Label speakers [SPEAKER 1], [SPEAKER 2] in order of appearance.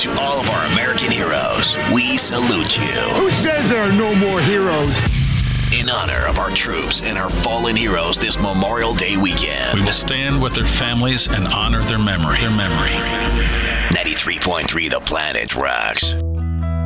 [SPEAKER 1] To all of our American heroes, we salute you.
[SPEAKER 2] Who says there are no more heroes?
[SPEAKER 1] In honor of our troops and our fallen heroes this Memorial Day weekend,
[SPEAKER 3] we will stand with their families and honor their memory.
[SPEAKER 1] 93.3 The Planet rocks.